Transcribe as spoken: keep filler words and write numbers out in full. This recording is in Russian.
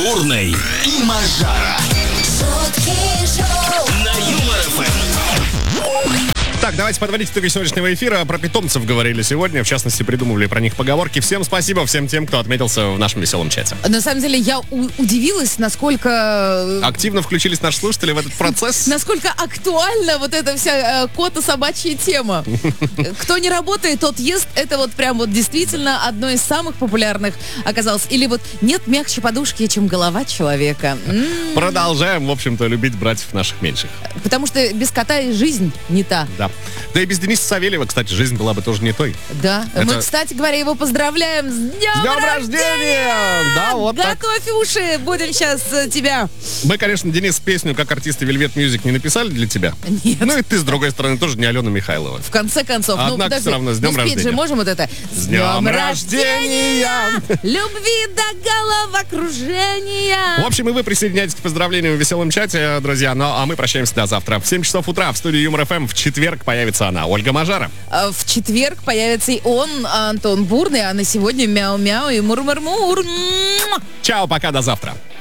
Бурный и Мажара на Юмор ФМ. Так, давайте подводить итоги сегодняшнего эфира. Про питомцев говорили сегодня. В частности, придумывали про них поговорки. Всем спасибо, всем тем, кто отметился в нашем веселом чате. На самом деле, я у- удивилась, насколько... Активно включились наши слушатели в этот процесс. Насколько актуальна вот эта вся э, кота-собачья тема. Кто не работает, тот ест. Это вот прям вот действительно одно из самых популярных оказалось. Или вот нет мягче подушки, чем голова человека. М-м. Продолжаем, в общем-то, любить братьев наших меньших. Потому что без кота и жизнь не та. Да. Да и без Дениса Савельева, кстати, жизнь была бы тоже не той. Да. Это- Мы, кстати говоря, его поздравляем с днем, С днем рождения! Да, вот так. Готовь уши, будем сейчас э, тебя. Мы, конечно, Денис, песню как артисты Velvet Music не написали для тебя. Нет. Ну и ты, с другой стороны, тоже не Алена Михайлова. В конце концов, ну Однако подожди, всё равно с днем ну, спеть рождения. же можем вот это. С днем рождения! Любви до головокружения! В общем, и вы присоединяйтесь к поздравлению в веселом чате, друзья. Ну, а мы прощаемся до завтра. В семь часов утра в студии Юмор ФМ в четверг появится она, Ольга Мажара. А В четверг появится и он, Антон Бурный, а на сегодня мяу-мяу и мур-мур-мур. Чао, пока, до завтра.